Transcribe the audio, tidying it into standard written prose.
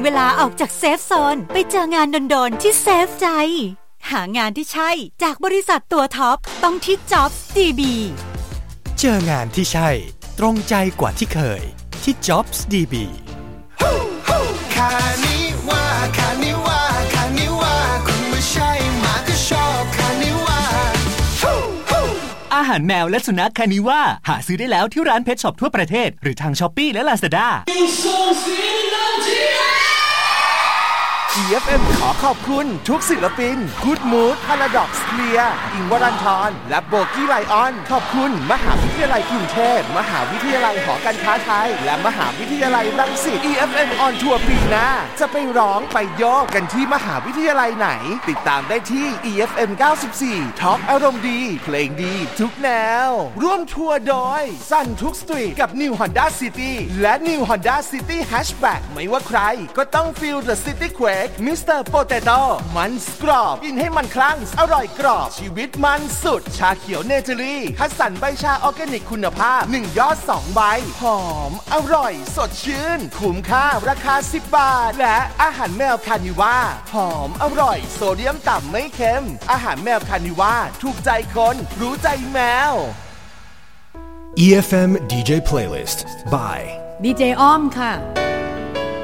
ลาออกจากเซฟโซนไปเจองานโดนๆที่เซฟใจหางานที่ใช่จากบริษัทตัวท็อปต้องที่ Jobs DB เจองานที่ใช่ตรงใจกว่าที่เคยที่ Jobs DB คานิว่าคานิว่าคานิว่าคุณไม่ใช่หมาก็ชอบคานิว่าอาหารแมวและสุนัขคานิว่าหาซื้อได้แล้วที่ร้านเพทช็อปทั่วประเทศหรือทาง Shopee และ Lazada EFM ขอขอบคุณทุกศิลปิน Good Mood Paradox Clear อิงค์วรันธรและโบกี้ไลออนขอบคุณมหาวิทยาลัยกรุงเทพมหาวิทยาลัยหอการค้าไทยและมหาวิทยาลัยรังสิต EFM on Tour ปีหน้าจะไปร้องไปโยกกันที่มหาวิทยาลัยไหนติดตามได้ที่ EFM 94 Talk อารมณ์ดีเพลงดีทุกแนวร่วมทัวร์โดยสั่นทุกสตรีทกับ New Honda City และ New Honda City Hatchback ไม่ว่าใครก็ต้อง Feel the City Quakeมิสเตอร์โปเตโต้มันกรอบกินให้มันคลั่งอร่อยกรอบชีวิตมันสุดชาเขียวเนเจอรี่คัดสรรใบชาออร์แกนิกคุณภาพ1ยอด2ใบหอมอร่อยสดชื่นคุ้มค่าราคา10 บาทและอาหารแมวคานิว่าหอมอร่อยโซเดียมต่ำไม่เค็มอาหารแมวคานิว่าถูกใจคนรู้ใจแมว EFM DJ Playlist by ดีเจอ้อมค่ะ